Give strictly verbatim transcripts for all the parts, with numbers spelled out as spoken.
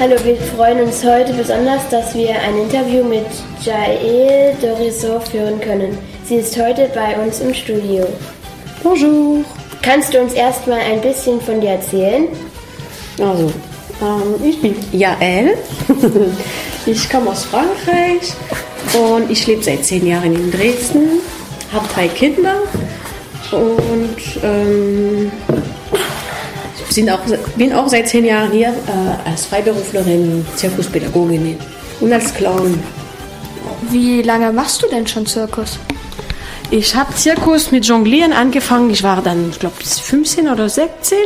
Hallo, wir freuen uns heute besonders, dass wir ein Interview mit Jael Dorisot führen können. Sie ist heute bei uns im Studio. Bonjour. Kannst du uns erstmal ein bisschen von dir erzählen? Also, ähm, ich bin Jael. Ich komme aus Frankreich und ich lebe seit zehn Jahren in Dresden, habe drei Kinder und ähm, sind auch, bin auch seit zehn Jahren hier äh, als Freiberuflerin, Zirkuspädagogin und als Clown. Wie lange machst du denn schon Zirkus? Ich habe Zirkus mit Jonglieren angefangen. Ich war dann, ich glaube, bis fünfzehn oder sechzehn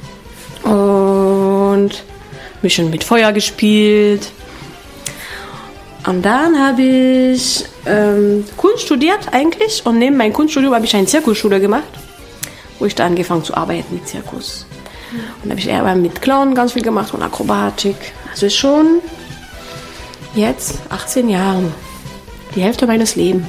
und ein bisschen mit Feuer gespielt. Und dann habe ich ähm, Kunst studiert eigentlich und neben meinem Kunststudium habe ich eine Zirkusschule gemacht, wo ich da angefangen zu arbeiten mit Zirkus. Und da habe ich eher mit Clown ganz viel gemacht und Akrobatik. Also schon jetzt achtzehn Jahre, die Hälfte meines Lebens.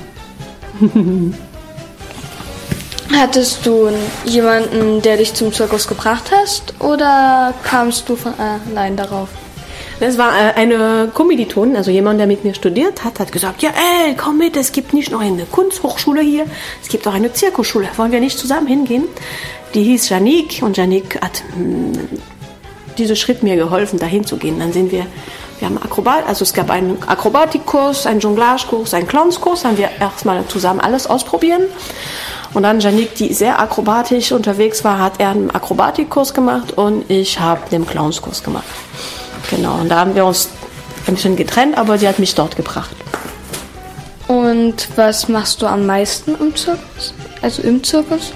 Hattest du jemanden, der dich zum Zirkus gebracht hast, oder kamst du von allein darauf? Das war eine Kommilitonin, also jemand, der mit mir studiert hat, hat gesagt, ja, ey, komm mit, es gibt nicht noch eine Kunsthochschule hier, es gibt auch eine Zirkusschule, wollen wir nicht zusammen hingehen? Die hieß Janik und Janik hat mh, diesen Schritt mir geholfen, dahin zu gehen. Dann sind wir, wir haben Akrobat, also es gab einen Akrobatikkurs, einen Jonglagekurs, einen Clownskurs, haben wir erstmal zusammen alles ausprobieren. Und dann Janik, die sehr akrobatisch unterwegs war, hat er einen Akrobatikkurs gemacht und ich habe den Clownskurs gemacht. Genau, und da haben wir uns ein bisschen getrennt, aber sie hat mich dort gebracht. Und was machst du am meisten im Zirkus? Also im Zirkus?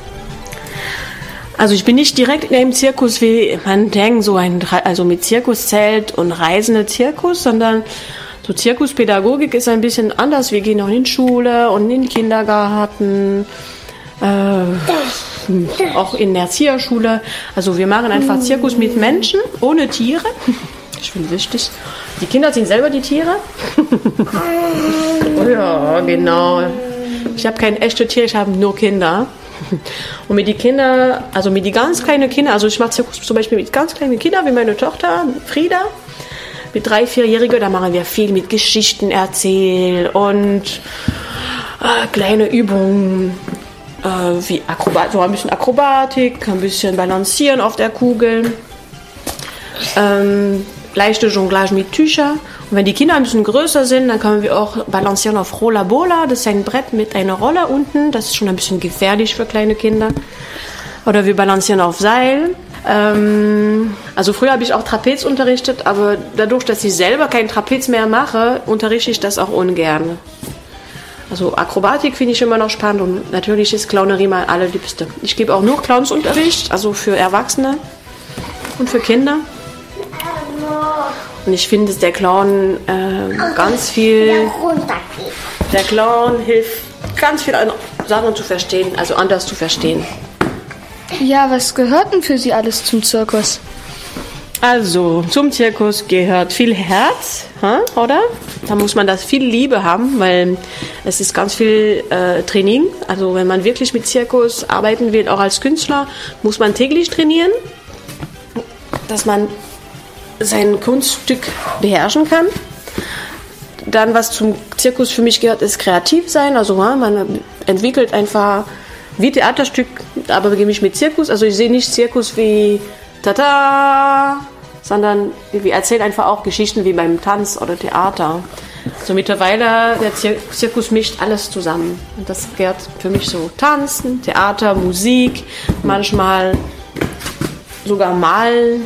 Also ich bin nicht direkt in einem Zirkus, wie man denkt, so ein, also mit Zirkuszelt und reisende Zirkus, sondern so Zirkuspädagogik ist ein bisschen anders. Wir gehen auch in die Schule und in den Kindergarten, äh, auch in der Erzieherschule. Also wir machen einfach Zirkus mit Menschen, ohne Tiere. Ich finde wichtig. Die Kinder sind selber die Tiere. Ja, genau. Ich habe kein echtes Tier, ich habe nur Kinder. Und mit den Kindern, also mit den ganz kleinen Kindern, also ich mache Zirkus zum Beispiel mit ganz kleinen Kindern, wie meine Tochter Frieda, mit drei, vierjährigen, da machen wir viel mit Geschichten erzählen und äh, kleine Übungen, äh, wie Akrobat, so ein bisschen Akrobatik, ein bisschen Balancieren auf der Kugel, ähm, leichte Jonglage mit Tüchern. Und wenn die Kinder ein bisschen größer sind, dann können wir auch balancieren auf Rolla Bola. Das ist ein Brett mit einer Rolle unten. Das ist schon ein bisschen gefährlich für kleine Kinder. Oder wir balancieren auf Seil. Ähm, also früher habe ich auch Trapez unterrichtet, aber dadurch, dass ich selber kein Trapez mehr mache, unterrichte ich das auch ungern. Also Akrobatik finde ich immer noch spannend und natürlich ist Clownerie mein allerliebste. Ich gebe auch nur Clownsunterricht, also für Erwachsene und für Kinder. Und ich finde, dass der Clown äh, ganz viel, der Clown hilft ganz viel Sachen zu verstehen, also anders zu verstehen. Ja, was gehört denn für Sie alles zum Zirkus? Also, zum Zirkus gehört viel Herz, oder? Da muss man das viel Liebe haben, weil es ist ganz viel äh, Training. Also, wenn man wirklich mit Zirkus arbeiten will, auch als Künstler, muss man täglich trainieren, dass man sein Kunststück beherrschen kann. Dann, was zum Zirkus für mich gehört, ist kreativ sein. Also man entwickelt einfach wie Theaterstück, aber beginne ich mit Zirkus. Also ich sehe nicht Zirkus wie Tata, sondern wir erzählen einfach auch Geschichten wie beim Tanz oder Theater. So mittlerweile, der Zir- Zirkus mischt alles zusammen. Und das gehört für mich so Tanzen, Theater, Musik, manchmal sogar Malen.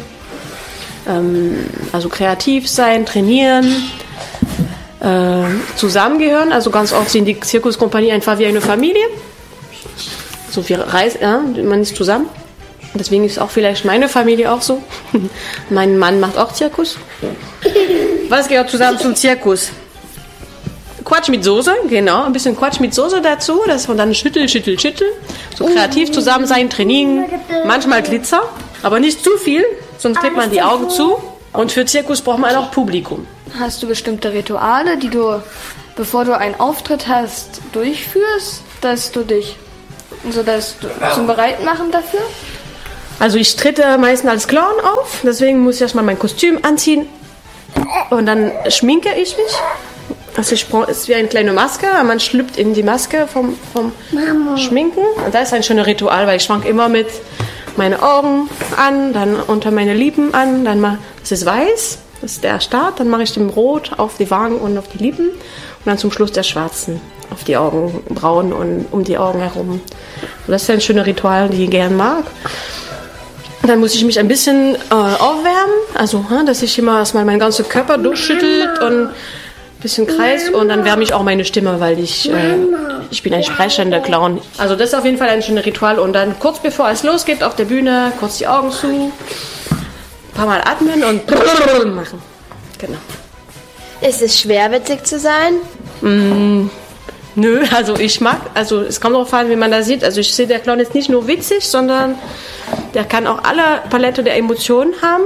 Also kreativ sein, trainieren, äh, zusammengehören. Also ganz oft sind die Zirkuskompanie einfach wie eine Familie. So viel Reise, ja, man ist zusammen. Deswegen ist auch vielleicht meine Familie auch so. Mein Mann macht auch Zirkus. Was gehört zusammen zum Zirkus? Quatsch mit Soße, genau, ein bisschen Quatsch mit Soße dazu, dass man dann schüttel, schüttel, schüttel. So kreativ zusammen sein, Training, manchmal Glitzer, aber nicht zu viel. Sonst klebt man die Augen zu. Und für Zirkus braucht man auch Publikum. Hast du bestimmte Rituale, die du, bevor du einen Auftritt hast, durchführst, dass du dich, so dass du zum Bereitmachen dafür? Also ich trete meistens als Clown auf, deswegen muss ich erstmal mein Kostüm anziehen und dann schminke ich mich. Also ich ist wie eine kleine Maske, man schlüpft in die Maske vom, vom Schminken. Und das ist ein schönes Ritual, weil ich fange immer mit meinen Augen an, dann unter meine Lippen an, dann mal, das ist weiß, das ist der Start, dann mache ich den Rot auf die Wangen und auf die Lippen und dann zum Schluss der Schwarzen auf die Augenbrauen und um die Augen herum. Und das ist ein schönes Ritual, die ich gerne mag. Dann muss ich mich ein bisschen äh, aufwärmen, also dass ich immer erstmal meinen ganzen Körper durchschüttelt und ein bisschen kreis und dann wärme ich auch meine Stimme, weil ich, äh, ich bin ein sprechender Clown. Also das ist auf jeden Fall ein schönes Ritual und dann kurz bevor es losgeht auf der Bühne, kurz die Augen zu, ein paar Mal atmen und machen. Genau. Ist es schwer, witzig zu sein? Mm, nö, also ich mag, also es kommt darauf an, wie man da sieht. Also ich sehe, der Clown ist nicht nur witzig, sondern der kann auch alle Palette der Emotionen haben.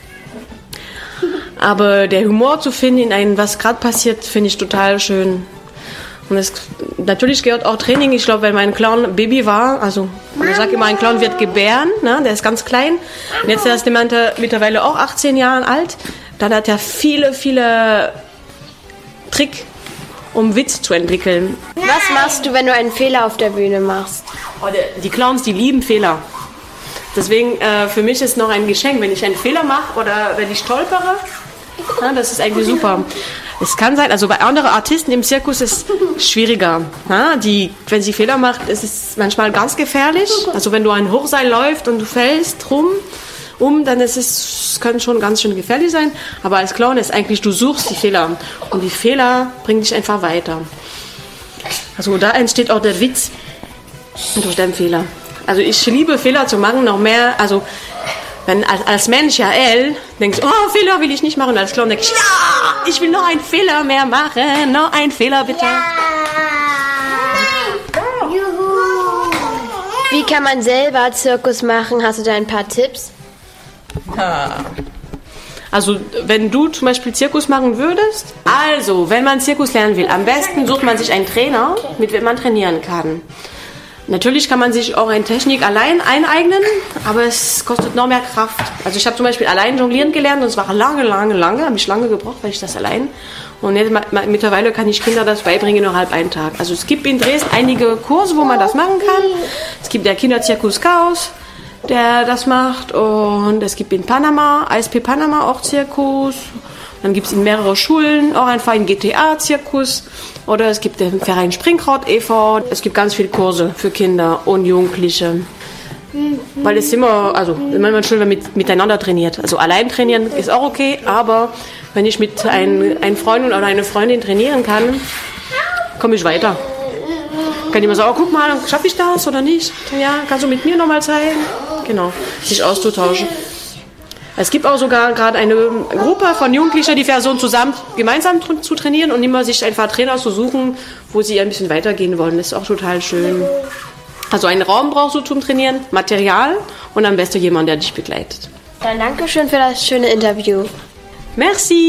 Aber der Humor zu finden in einem, was gerade passiert, finde ich total schön. Und es, natürlich gehört auch Training. Ich glaube, wenn mein Clown Baby war, also ich sage immer, ein Clown wird gebären, ne? Der ist ganz klein. Und jetzt ist jemand mittlerweile auch achtzehn Jahre alt. Dann hat er viele, viele Tricks, um Witz zu entwickeln. Was machst du, wenn du einen Fehler auf der Bühne machst? Oh, die, die Clowns, die lieben Fehler. Deswegen, äh, für mich ist noch ein Geschenk, wenn ich einen Fehler mache oder wenn ich stolpere. Ja, das ist eigentlich super. Es kann sein, also bei anderen Artisten im Zirkus ist es schwieriger. Ja, die, wenn sie Fehler macht, ist es manchmal ganz gefährlich. Also wenn du ein Hochseil läufst und du fällst rum, um, dann ist es, es kann schon ganz schön gefährlich sein. Aber als Clown ist eigentlich, du suchst die Fehler. Und die Fehler bringen dich einfach weiter. Also da entsteht auch der Witz durch den Fehler. Also ich liebe Fehler zu machen, noch mehr, also wenn als, als Mensch, ja, L, denkst, oh, Fehler will ich nicht machen. Und als Clown denkst, ja, ich will noch einen Fehler mehr machen, noch einen Fehler bitte. Ja. Wie kann man selber Zirkus machen? Hast du da ein paar Tipps? Also wenn du zum Beispiel Zirkus machen würdest, also wenn man Zirkus lernen will, am besten sucht man sich einen Trainer, mit dem man trainieren kann. Natürlich kann man sich auch eine Technik allein eineignen, aber es kostet noch mehr Kraft. Also ich habe zum Beispiel allein jonglieren gelernt und es war lange, lange, lange, habe ich lange gebraucht, weil ich das allein. Und jetzt, mittlerweile kann ich Kinder das beibringen innerhalb einen Tag. Also es gibt in Dresden einige Kurse, wo man das machen kann. Es gibt der Kinderzirkus Chaos, der das macht, und es gibt in Panama, I S P Panama auch Zirkus. Dann gibt es in mehreren Schulen auch einfach einen G T A-Zirkus. Oder es gibt den Verein Springkraut e V Es gibt ganz viele Kurse für Kinder und Jugendliche. Mhm. Weil es immer, also immer schön, wenn man mit, miteinander trainiert. Also allein trainieren ist auch okay, aber wenn ich mit einem, einem Freund oder einer Freundin trainieren kann, komme ich weiter. Kann ich immer sagen, oh, guck mal, schaffe ich das oder nicht? Ja, kannst du mit mir nochmal zeigen? Genau, sich auszutauschen. Es gibt auch sogar gerade eine Gruppe von Jugendlichen, die versuchen zusammen gemeinsam zu trainieren und immer sich einfach Trainer zu suchen, wo sie ein bisschen weitergehen wollen. Das ist auch total schön. Also einen Raum brauchst du zum Trainieren, Material und am besten jemand, der dich begleitet. Dann danke schön für das schöne Interview. Merci.